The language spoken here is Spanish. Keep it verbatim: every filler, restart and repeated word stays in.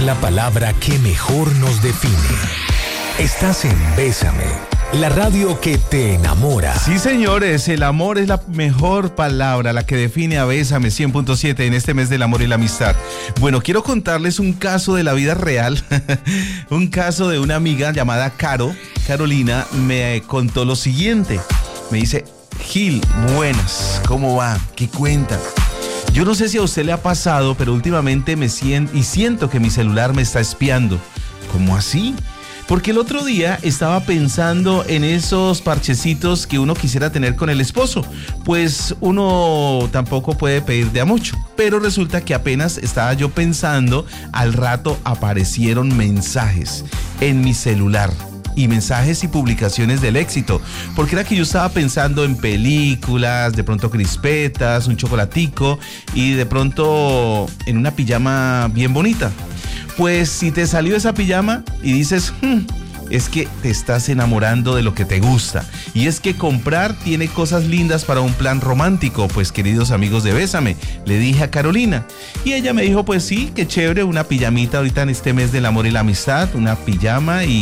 la palabra que mejor nos define. Estás en Bésame, la radio que te enamora. Sí, señores, el amor es la mejor palabra, la que define a Bésame cien punto siete en este mes del amor y la amistad. Bueno, quiero contarles un caso de la vida real, un caso de una amiga llamada Caro. Carolina me contó lo siguiente. Me dice: Gil, buenas, ¿cómo va? ¿Qué cuenta? Yo no sé si a usted le ha pasado, pero últimamente me siento y siento que mi celular me está espiando. ¿Cómo así? Porque el otro día estaba pensando en esos parchecitos que uno quisiera tener con el esposo. Pues uno tampoco puede pedir de a mucho. Pero resulta que apenas estaba yo pensando, al rato aparecieron mensajes en mi celular. Y mensajes y publicaciones del éxito, porque era que yo estaba pensando en películas, de pronto crispetas, un chocolatico y de pronto en una pijama bien bonita. Pues si te salió esa pijama y dices, hmm, es que te estás enamorando de lo que te gusta. Y es que comprar tiene cosas lindas para un plan romántico. Pues, queridos amigos de Bésame, le dije a Carolina. Y ella me dijo, pues sí, qué chévere, una pijamita ahorita en este mes del amor y la amistad, una pijama y